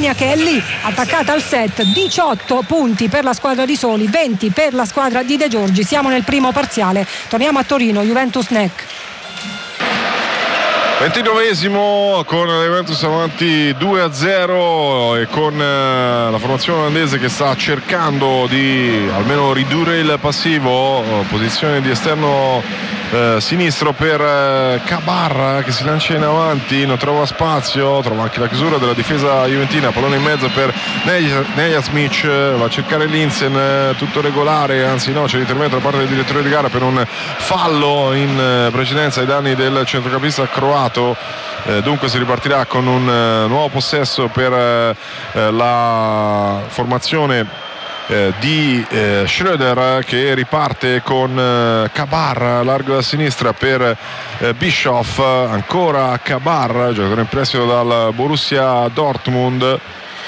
Slovenia che è lì attaccata al set. 18 punti per la squadra di Soli, 20 per la squadra di De Giorgi. Siamo nel primo parziale, torniamo a Torino. Juventus NEC 29esimo, con la Juventus avanti 2-0 e con la formazione olandese che sta cercando di almeno ridurre il passivo. Posizione di esterno sinistro per Cabarra che si lancia in avanti, non trova spazio, trova anche la chiusura della difesa juventina. Pallone in mezzo per Nejasmic, va a cercare Linsen, tutto regolare, anzi no, c'è l'intervento da parte del direttore di gara per un fallo in precedenza ai danni del centrocampista croato. Dunque si ripartirà con un nuovo possesso per la formazione di Schröder, che riparte con Cabar largo a sinistra per Bischoff, ancora Cabar, giocatore in prestito dal Borussia Dortmund,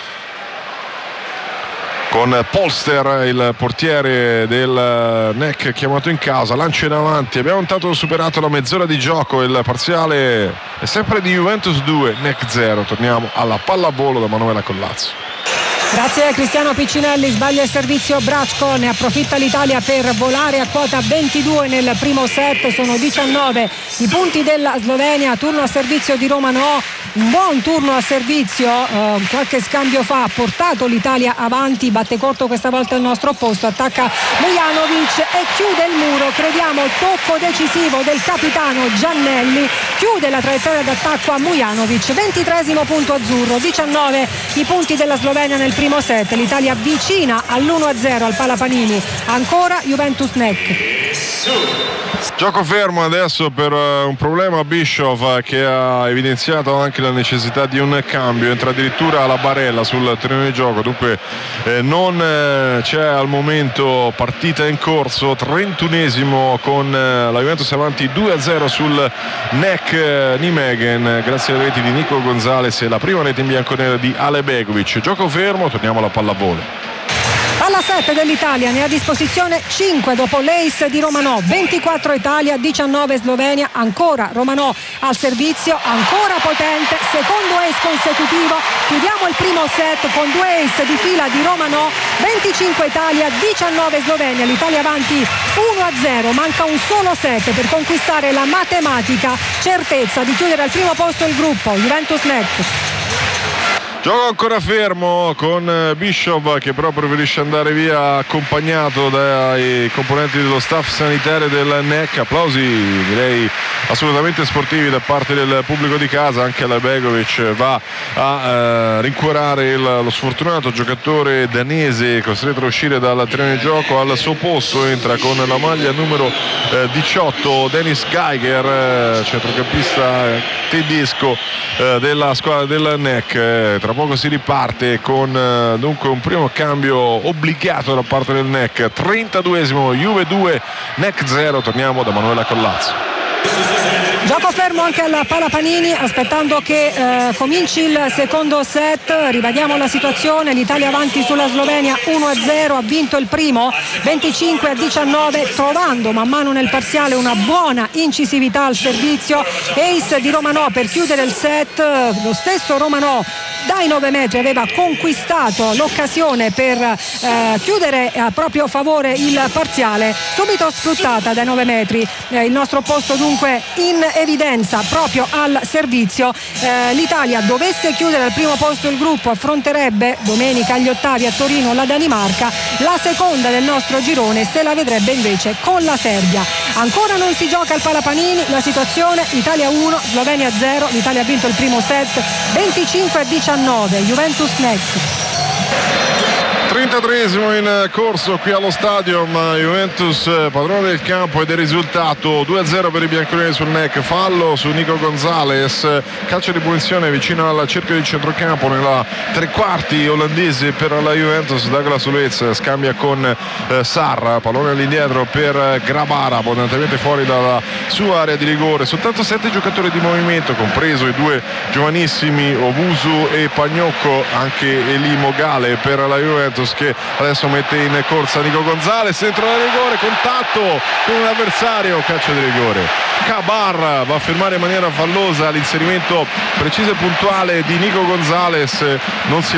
con Polster, il portiere del NEC, chiamato in causa. Lancio in avanti, abbiamo intanto superato la mezz'ora di gioco, il parziale è sempre di Juventus 2 NEC 0. Torniamo alla pallavolo da Manuela Collazzo. Grazie a Cristiano Piccinelli, sbaglia il servizio Bracco, ne approfitta l'Italia per volare a quota 22 nel primo set. Sono 19 i punti della Slovenia. Turno a servizio di Roma No, un buon turno a servizio, qualche scambio fa ha portato l'Italia avanti, batte corto questa volta il nostro opposto, attacca Mujanovic e chiude il muro. Crediamo il tocco decisivo del capitano Giannelli, chiude la traiettoria d'attacco a Mujanovic. 23esimo punto azzurro, 19 i punti della Slovenia nel primo set. L'Italia vicina all'1-0 al Palapanini. Ancora Juventus NEC. Gioco fermo adesso per un problema Bischoff, che ha evidenziato anche la necessità di un cambio. Entra addirittura la Barella sul terreno di gioco, dunque non c'è al momento partita in corso. 31esimo, con la Juventus avanti 2-0 sul NEC Nijmegen grazie alle reti di Nico Gonzalez e la prima rete in bianconera di Ale Begovic. Gioco fermo, torniamo alla pallavolo. Alla 7 dell'Italia, ne ha a disposizione 5 dopo l'ace di Romanò. 24 Italia, 19 Slovenia. Ancora Romanò al servizio, ancora potente, secondo ace consecutivo. Chiudiamo il primo set con 2 ace di fila di Romanò. 25 Italia, 19 Slovenia. L'Italia avanti 1-0, manca un solo set per conquistare la matematica certezza di chiudere al primo posto il gruppo. Juventus NEC. Gioco ancora fermo, con Bischoff che però preferisce andare via accompagnato dai componenti dello staff sanitario del NEC. Applausi direi assolutamente sportivi da parte del pubblico di casa. Anche la Begovic va a rincuorare lo sfortunato giocatore danese costretto a uscire dal terreno di gioco. Al suo posto entra con la maglia numero 18 Dennis Geiger, centrocampista tedesco della squadra del NEC. Tra poco si riparte con dunque un primo cambio obbligato da parte del NEC. 32esimo, Juve 2 NEC 0. Torniamo da Manuela Collazzo. Gioco fermo anche alla Palapanini, aspettando che cominci il secondo set. Rivediamo la situazione: l'Italia avanti sulla Slovenia 1-0, ha vinto il primo 25-19, trovando man mano nel parziale una buona incisività al servizio. Ace di Romanò per chiudere il set. Lo stesso Romanò dai 9 metri aveva conquistato l'occasione per chiudere a proprio favore il parziale, subito sfruttata dai 9 metri. Il nostro posto dunque in evidenza proprio al servizio. L'Italia dovesse chiudere al primo posto il gruppo, affronterebbe domenica agli ottavi a Torino la Danimarca. La seconda del nostro girone se la vedrebbe invece con la Serbia. Ancora non si gioca al Palapanini, la situazione: Italia 1 Slovenia 0. L'Italia ha vinto il primo set 25-19. Juventus NEC. 33esimo in corso qui allo Stadium. Juventus padrone del campo e del risultato. 2-0 per i bianconeri sul NEC. Fallo su Nico Gonzalez, calcio di punizione vicino al cerchio di centrocampo nella tre quarti olandese per la Juventus. Douglas Luiz scambia con Sarra, pallone all'indietro per Grabara, abbondantemente fuori dalla sua area di rigore. Soltanto 7 giocatori di movimento, compreso i due giovanissimi Ovusu e Pagnocco, anche Eli Mogale per la Juventus, che adesso mette in corsa Nico Gonzalez dentro la rigore, contatto con un avversario, calcio di rigore. Cabar va a fermare in maniera fallosa l'inserimento preciso e puntuale di Nico Gonzalez, non si